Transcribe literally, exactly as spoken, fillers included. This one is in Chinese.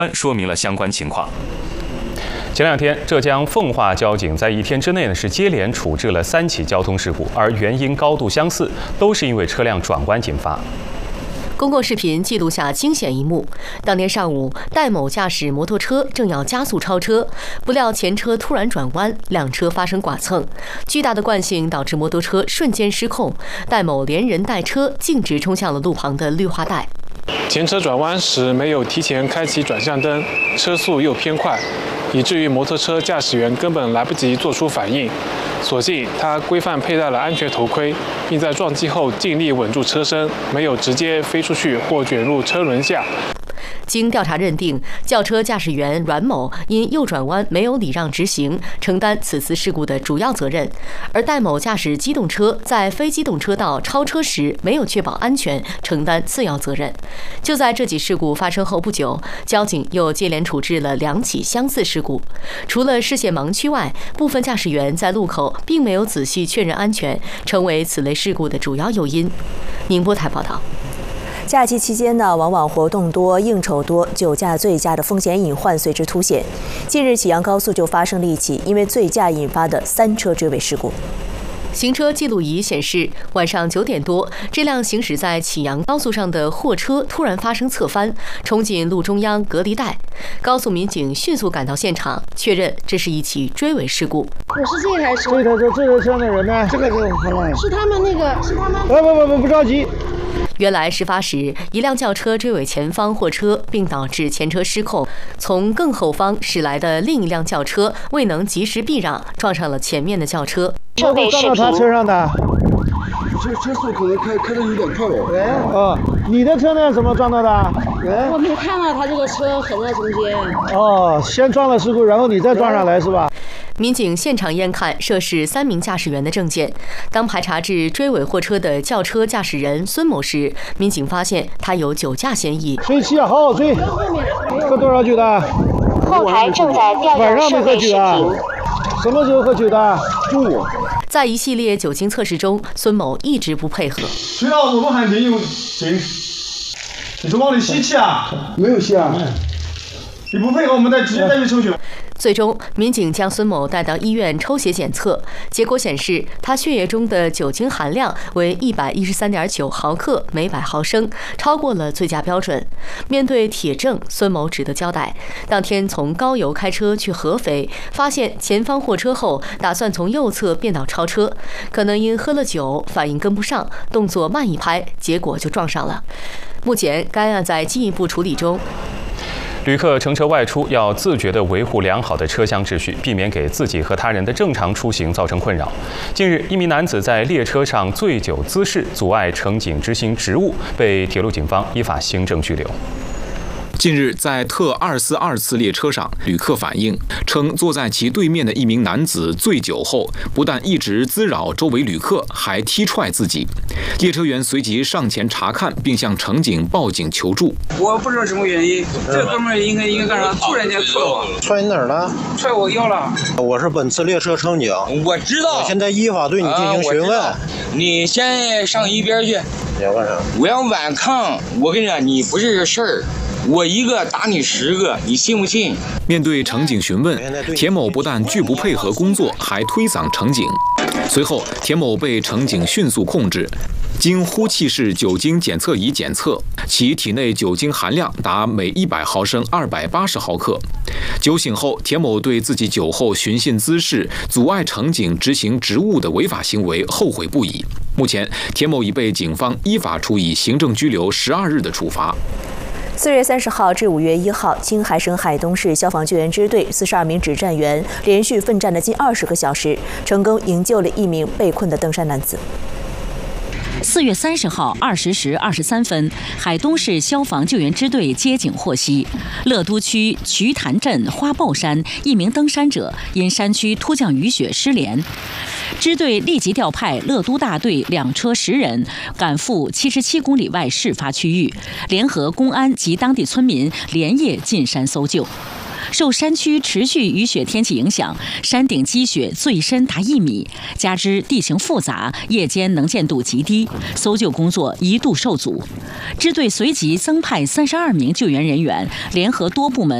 说明了相关情况。 前两天，浙江奉化交警在一天之内呢是接连处置了三起交通事故，而原因高度相似，都是因为车辆转弯引发。 公共视频记录下惊险一幕：当天上午，戴某驾驶摩托车正要加速超车，不料前车突然转弯，两车发生剐蹭，巨大的惯性导致摩托车瞬间失控，戴某连人带车径直冲向了路旁的绿化带。 前车转弯时没有提前开启转向灯，车速又偏快，以至于摩托车驾驶员根本来不及做出反应。所幸他规范佩戴了安全头盔，并在撞击后尽力稳住车身，没有直接飞出去或卷入车轮下。 经调查认定，轿车驾驶员阮某因右转弯没有礼让直行，承担此次事故的主要责任；而戴某驾驶机动车在非机动车道超车时没有确保安全，承担次要责任。就在这起事故发生后不久，交警又接连处置了两起相似事故。除了视线盲区外，部分驾驶员在路口并没有仔细确认安全，成为此类事故的主要诱因。宁波台报道。 假期期间呢，往往活动多、应酬多，酒驾醉驾的风险隐患随之凸显。近日，启阳高速就发生了一起因为醉驾引发的三车追尾事故。 行车记录仪显示，晚上九点多，这辆行驶在启阳高速上的货车突然发生侧翻，冲进路中央隔离带。高速民警迅速赶到现场，确认这是一起追尾事故。 我是这台车， 这台车，这台车的人呢？ 这个是他们那个，是他们。 不不不不，不着急。 原来事发时，一辆轿车追尾前方货车，并导致前车失控，从更后方驶来的另一辆轿车未能及时避让，撞上了前面的轿车。 车被撞到他车上的， 这车速可能开开的有点快哦。 哎，哦，你的车呢？怎么撞到的？ 哎，我没看到他这个车横在中间。 哦，先撞了事故，然后你再撞上来是吧？ 民警现场验看涉事三名驾驶员的证件，当排查至追尾货车的轿车驾驶人孙某时，民警发现他有酒驾嫌疑。 吹气啊，好好吹。喝多少酒的？ 后台正在调研设备视频。 什么时候喝酒的？中午。 在一系列酒精测试中，孙某一直不配合。 吹到我们喊停就停。你是往里吸气啊？ 没有吸啊。 你不配合，我们再直接带去抽血。 最终，民警将孙某带到医院抽血检测，结果显示他血液中的酒精含量为一百一十三点九毫克每百毫升，超过了醉驾标准。面对铁证，孙某只得交代，当天从高邮开车去合肥，发现前方货车后，打算从右侧变道超车，可能因喝了酒，反应跟不上，动作慢一拍，结果就撞上了。目前，该案在进一步处理中。 旅客乘车外出要自觉地维护良好的车厢秩序，避免给自己和他人的正常出行造成困扰。近日，一名男子在列车上醉酒滋事，阻碍乘警执行职务，被铁路警方依法行政拘留。 近日，在特二四二次列车上，旅客反映称，坐在其对面的一名男子醉酒后，不但一直滋扰周围旅客，还踢踹自己。列车员随即上前查看，并向乘警报警求助。 我不知道什么原因，这哥们儿应该应该干啥？突然间踹我， 踹你哪儿了？ 踹我腰了。 我是本次列车乘警， 我知道。 我现在依法对你进行询问。 啊、你先上一边去。 你要干啥？ 我要挽抗。我跟你讲，你不是这事儿。我一个打你十个，你信不信？ 面对乘警询问，田某不但拒不配合工作，还推搡乘警。随后，田某被乘警迅速控制。经呼气式酒精检测仪检测，其体内酒精含量达每一百毫升二百八十毫克。酒醒后，田某对自己酒后寻衅滋事、阻碍乘警执行职务的违法行为后悔不已。目前，田某已被警方依法处以行政拘留十二日的处罚。 四月三十号至五月一号，青海省海东市消防救援支队四十二名指战员连续奋战了近二十个小时，成功营救了一名被困的登山男子。 四月三十号二十时二十三分，海东市消防救援支队接警获悉，乐都区渠潭镇花豹山一名登山者因山区突降雨雪失联，支队立即调派乐都大队两车十人赶赴七十七公里外事发区域，联合公安及当地村民连夜进山搜救。 受山区持续雨雪天气影响，山顶积雪最深达一米，加之地形复杂，夜间能见度极低，搜救工作一度受阻。支队随即增派三十二名救援人员，联合多部门。